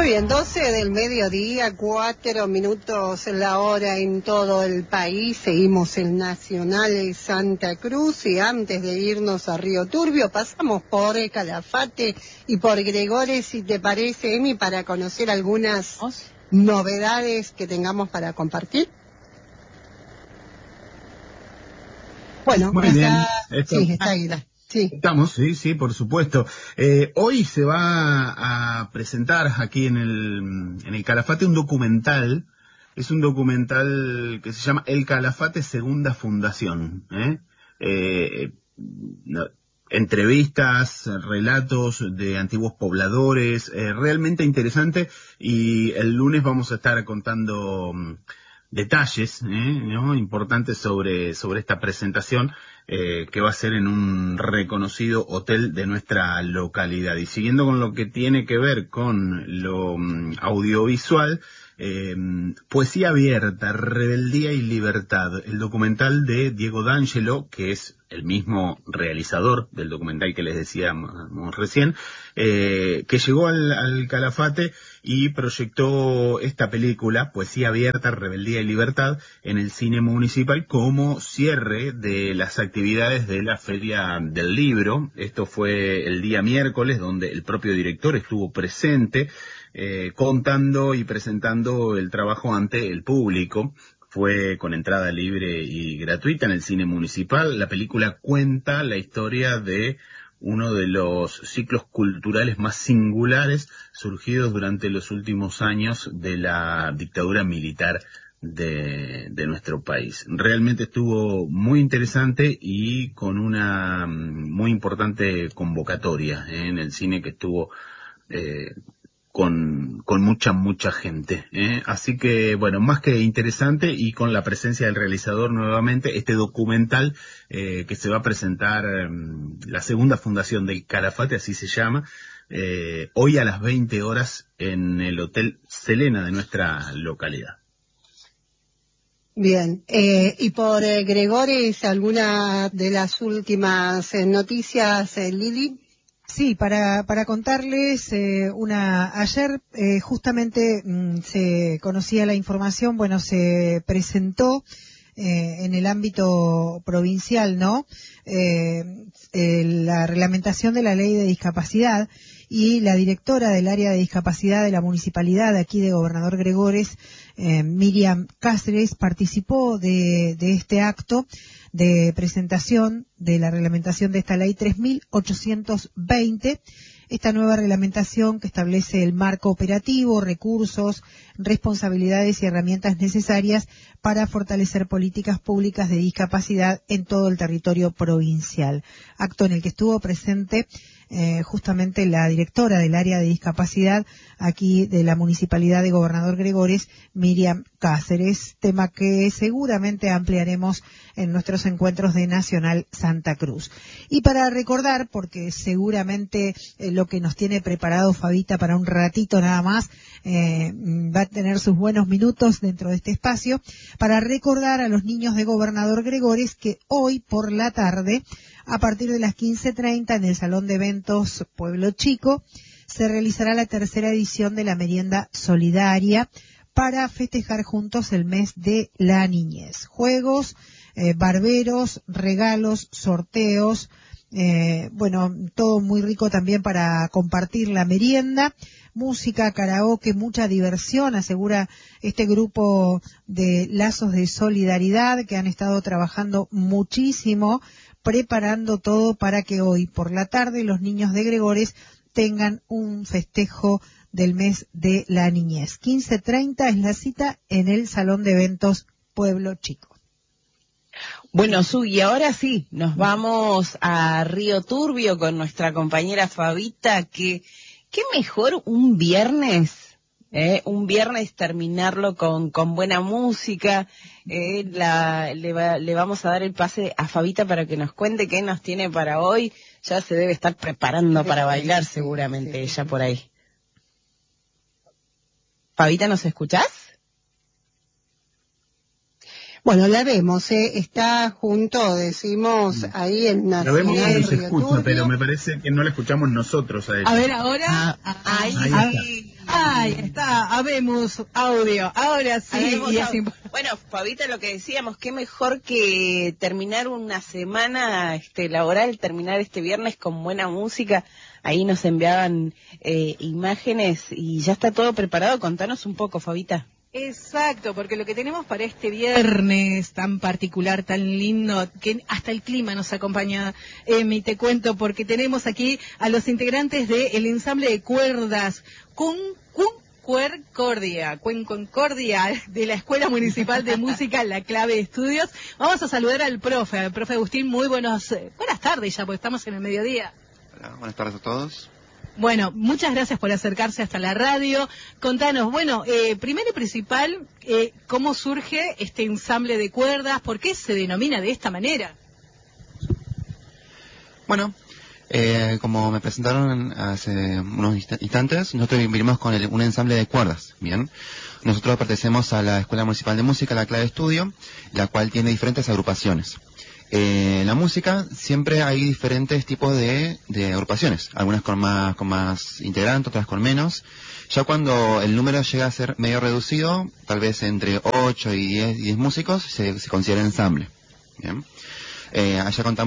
Muy bien, 12 del mediodía, 4 minutos la hora en todo el país. Seguimos el Nacional Santa Cruz y antes de irnos a Río Turbio pasamos por Calafate y por Gregores, si te parece, Emi, para conocer algunas novedades que tengamos para compartir. Bueno, muy bien. Sí, está ahí. Sí. Estamos, sí, por supuesto. Hoy se va a presentar aquí en el Calafate un documental. Es un documental que se llama El Calafate Segunda Fundación. Entrevistas, relatos de antiguos pobladores, realmente interesante. Y el lunes vamos a estar contando detalles, ¿no?, importantes sobre esta presentación que va a ser en un reconocido hotel de nuestra localidad. Y siguiendo con lo que tiene que ver con lo audiovisual, Poesía Abierta, Rebeldía y Libertad, el documental de Diego D'Angelo, que es el mismo realizador del documental que les decíamos recién, que llegó al Calafate y proyectó esta película, Poesía Abierta, Rebeldía y Libertad, en el cine municipal como cierre de las actividades de la Feria del Libro. Esto fue el día miércoles, donde el propio director estuvo presente, contando y presentando el trabajo ante el público. Fue con entrada libre y gratuita en el cine municipal. La película cuenta la historia de uno de los ciclos culturales más singulares surgidos durante los últimos años de la dictadura militar de nuestro país. Realmente estuvo muy interesante y con una muy importante convocatoria en el cine, que estuvo con mucha gente, así que bueno, más que interesante, y con la presencia del realizador nuevamente, este documental que se va a presentar, la segunda fundación del Calafate, así se llama, hoy a las 20 horas en el Hotel Selena de nuestra localidad. Bien, y por Gregores, ¿alguna de las últimas noticias, Lili? Sí, para contarles ayer justamente se conocía la información, bueno, se presentó en el ámbito provincial, ¿no? La reglamentación de la ley de discapacidad, y la directora del área de discapacidad de la municipalidad de aquí de Gobernador Gregores, Miriam Cáceres, participó de este acto de presentación de la reglamentación de esta ley 3.820, esta nueva reglamentación que establece el marco operativo, recursos, responsabilidades y herramientas necesarias para fortalecer políticas públicas de discapacidad en todo el territorio provincial. Acto en el que estuvo presente justamente la directora del área de discapacidad aquí de la municipalidad de Gobernador Gregores, Miriam Cáceres, tema que seguramente ampliaremos en nuestros encuentros de Nacional Santa Cruz. Y para recordar, porque seguramente lo que nos tiene preparado Fabita para un ratito nada más va a tener sus buenos minutos dentro de este espacio, para recordar a los niños de Gobernador Gregores que hoy por la tarde, a partir de las 15:30 en el Salón de Eventos Pueblo Chico, se realizará la tercera edición de la merienda solidaria para festejar juntos el mes de la niñez. Juegos, barberos, regalos, sorteos, bueno, todo muy rico también para compartir la merienda. Música, karaoke, mucha diversión, asegura este grupo de Lazos de Solidaridad, que han estado trabajando muchísimo, preparando todo para que hoy por la tarde los niños de Gregores tengan un festejo del mes de la niñez. 15:30 es la cita en el Salón de Eventos Pueblo Chico. Bueno, y ahora sí, nos vamos a Río Turbio con nuestra compañera Fabita, que qué mejor un viernes terminarlo con buena música. Le vamos a dar el pase a Fabita para que nos cuente qué nos tiene para hoy. Ya se debe estar preparando para bailar seguramente ella por ahí. Fabita, ¿nos escuchás? Bueno, la vemos, está junto, decimos, ahí en Nacional. La vemos cuando se Río escucha, Turbio. pero me parece que no la escuchamos nosotros a ella. A ver, ahora. Ahí. Ahí está, habemos audio. Ahora sí. Bueno, Fabita, lo que decíamos, qué mejor que terminar una semana laboral, terminar este viernes con buena música. Ahí nos enviaban imágenes y ya está todo preparado. Contanos un poco, Fabita. Exacto, porque lo que tenemos para este viernes tan particular, tan lindo, que hasta el clima nos acompaña, Emi, te cuento, porque tenemos aquí a los integrantes del ensamble de cuerdas Concordia de la Escuela Municipal de Música La Clave Estudios. Vamos a saludar al profe Agustín. Muy buenas tardes ya, porque estamos en el mediodía. Hola, buenas tardes a todos. Bueno, muchas gracias por acercarse hasta la radio. Contanos, primero y principal, ¿cómo surge este ensamble de cuerdas? ¿Por qué se denomina de esta manera? Bueno, como me presentaron hace unos instantes, nosotros vinimos con un ensamble de cuerdas, ¿bien? Nosotros pertenecemos a la Escuela Municipal de Música, La Clave Estudio, la cual tiene diferentes agrupaciones. En la música siempre hay diferentes tipos de agrupaciones, algunas con más integrantes, otras con menos. Ya cuando el número llega a ser medio reducido, tal vez entre 8 y 10 músicos, se considera ensamble. Bien. Allá contamos